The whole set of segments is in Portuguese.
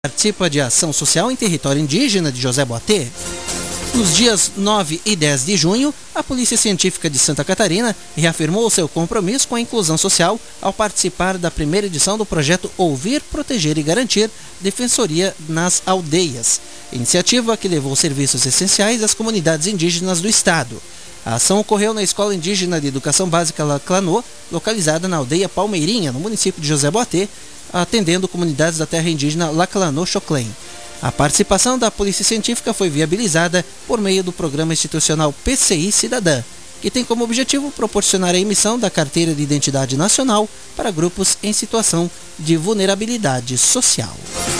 participa de ação social em território indígena de José Boatê. Nos dias 9 e 10 de junho, a Polícia Científica de Santa Catarina reafirmou seu compromisso com a inclusão social ao participar da primeira edição do projeto Ouvir, Proteger e Garantir Defensoria nas Aldeias, iniciativa que levou serviços essenciais às comunidades indígenas do estado. A ação ocorreu na Escola Indígena de Educação Básica Laclanô, localizada na aldeia Palmeirinha, no município de José Boatê, atendendo comunidades da terra indígena Laclanô-Choclen. A participação da Polícia Científica foi viabilizada por meio do Programa Institucional PCI Cidadã, que tem como objetivo proporcionar a emissão da Carteira de Identidade Nacional para grupos em situação de vulnerabilidade social.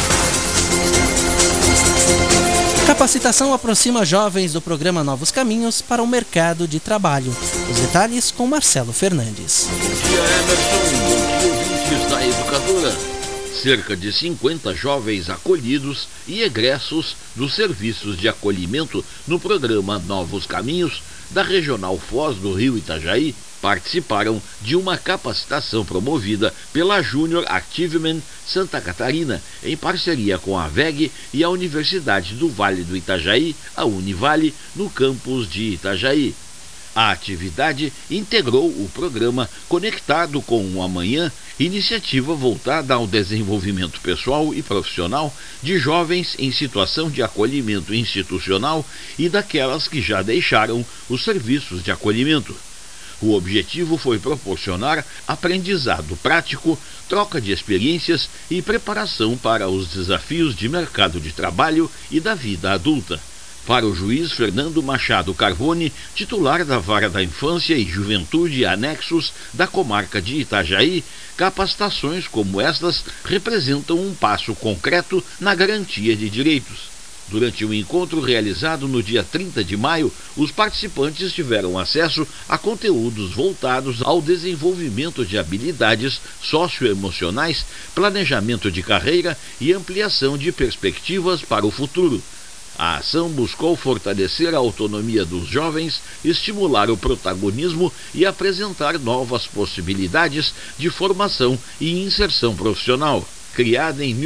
Capacitação aproxima jovens do programa Novos Caminhos para o mercado de trabalho. Os detalhes com Marcelo Fernandes. Bom dia, Emerson. Bom dia, ouvintes da Educadora. Cerca de 50 jovens acolhidos e egressos dos serviços de acolhimento no programa Novos Caminhos da Regional Foz do Rio Itajaí participaram de uma capacitação promovida pela Junior Achievement Santa Catarina, em parceria com a VEG e a Universidade do Vale do Itajaí, a Univale, no campus de Itajaí. A atividade integrou o programa Conectado com o Amanhã, iniciativa voltada ao desenvolvimento pessoal e profissional de jovens em situação de acolhimento institucional e daquelas que já deixaram os serviços de acolhimento. O objetivo foi proporcionar aprendizado prático, troca de experiências e preparação para os desafios de mercado de trabalho e da vida adulta. Para o juiz Fernando Machado Carvone, titular da Vara da Infância e Juventude Anexos da comarca de Itajaí, capacitações como estas representam um passo concreto na garantia de direitos. Durante um encontro realizado no dia 30 de maio, os participantes tiveram acesso a conteúdos voltados ao desenvolvimento de habilidades socioemocionais, planejamento de carreira e ampliação de perspectivas para o futuro. A ação buscou fortalecer a autonomia dos jovens, estimular o protagonismo e apresentar novas possibilidades de formação e inserção profissional. Criada em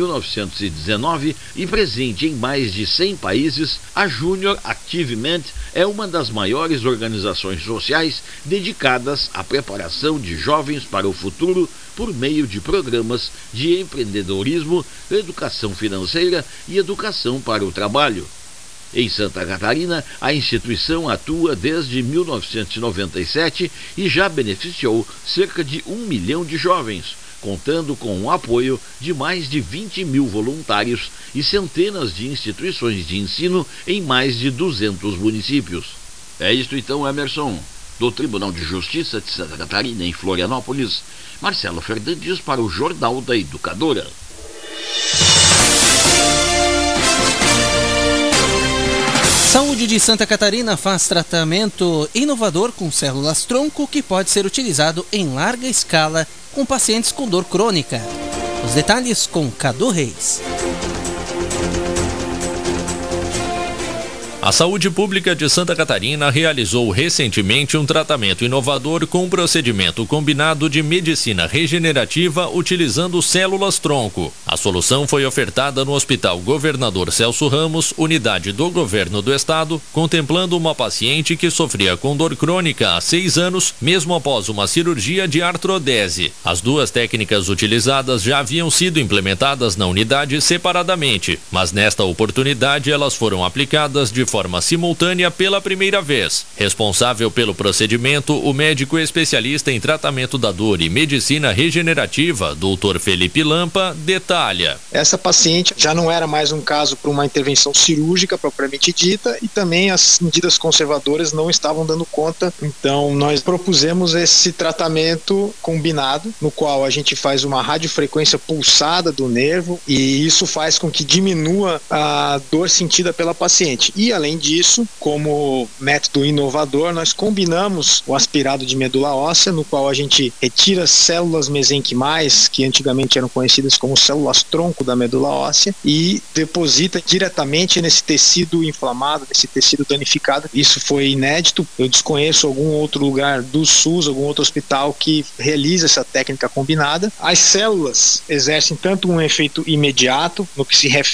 1919 e presente em mais de 100 países, a Junior Achievement é uma das maiores organizações sociais dedicadas à preparação de jovens para o futuro por meio de programas de empreendedorismo, educação financeira e educação para o trabalho. Em Santa Catarina, a instituição atua desde 1997 e já beneficiou cerca de 1 milhão de jovens, contando com o apoio de mais de 20 mil voluntários e centenas de instituições de ensino em mais de 200 municípios. É isto então, Emerson. Do Tribunal de Justiça de Santa Catarina, em Florianópolis, Marcelo Fernandes para o Jornal da Educadora. Saúde de Santa Catarina faz tratamento inovador com células-tronco que pode ser utilizado em larga escala com pacientes com dor crônica. Os detalhes com Cadu Reis. A Saúde Pública de Santa Catarina realizou recentemente um tratamento inovador com um procedimento combinado de medicina regenerativa utilizando células-tronco. A solução foi ofertada no Hospital Governador Celso Ramos, unidade do Governo do Estado, contemplando uma paciente que sofria com dor crônica há 6 anos, mesmo após uma cirurgia de artrodese. As duas técnicas utilizadas já haviam sido implementadas na unidade separadamente, mas nesta oportunidade elas foram aplicadas de forma simultânea pela primeira vez. Responsável pelo procedimento, o médico especialista em tratamento da dor e medicina regenerativa, Dr. Felipe Lampa, detalha. Essa paciente já não era mais um caso para uma intervenção cirúrgica propriamente dita e também as medidas conservadoras não estavam dando conta. Então nós propusemos esse tratamento combinado, no qual a gente faz uma radiofrequência pulsada do nervo e isso faz com que diminua a dor sentida pela paciente. E além além disso, como método inovador, nós combinamos o aspirado de medula óssea, no qual a gente retira células mesenquimais, que antigamente eram conhecidas como células tronco da medula óssea, e deposita diretamente nesse tecido inflamado, nesse tecido danificado. Isso foi inédito. Eu desconheço algum outro lugar do SUS, algum outro hospital que realiza essa técnica combinada. As células exercem tanto um efeito imediato, no que se refere